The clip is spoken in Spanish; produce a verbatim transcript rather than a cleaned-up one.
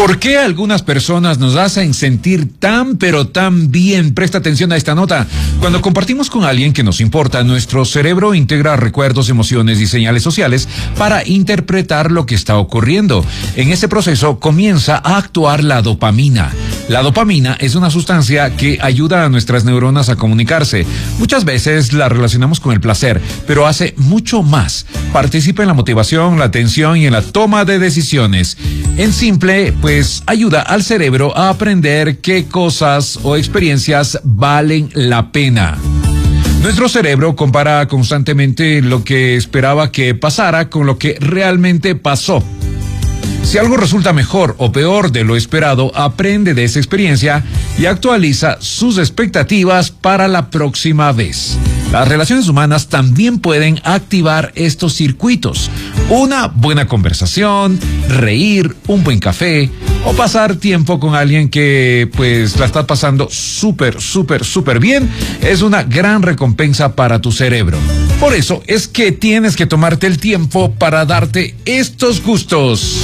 ¿Por qué algunas personas nos hacen sentir tan pero tan bien? Presta atención a esta nota. Cuando compartimos con alguien que nos importa, nuestro cerebro integra recuerdos, emociones y señales sociales para interpretar lo que está ocurriendo. En este proceso comienza a actuar la dopamina. La dopamina es una sustancia que ayuda a nuestras neuronas a comunicarse. Muchas veces la relacionamos con el placer, pero hace mucho más. Participa en la motivación, la atención y en la toma de decisiones. En simple, pues ayuda al cerebro a aprender qué cosas o experiencias valen la pena. Nuestro cerebro compara constantemente lo que esperaba que pasara con lo que realmente pasó. Si algo resulta mejor o peor de lo esperado, aprende de esa experiencia y actualiza sus expectativas para la próxima vez. Las relaciones humanas también pueden activar estos circuitos. Una buena conversación, reír, un buen café o pasar tiempo con alguien que pues la está pasando súper, súper, súper bien es una gran recompensa para tu cerebro. Por eso es que tienes que tomarte el tiempo para darte estos gustos.